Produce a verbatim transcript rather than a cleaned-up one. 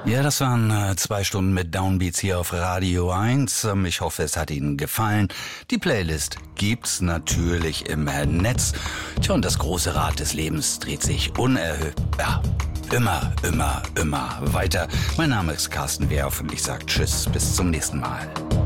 Ja, das waren äh, zwei Stunden mit Downbeats hier auf Radio eins. Ähm, ich hoffe, es hat Ihnen gefallen. Die Playlist gibt's natürlich im äh, Netz. Tja, und das große Rad des Lebens dreht sich unerhört. Ja, immer, immer, immer weiter. Mein Name ist Carsten Werf und ich sage Tschüss, bis zum nächsten Mal.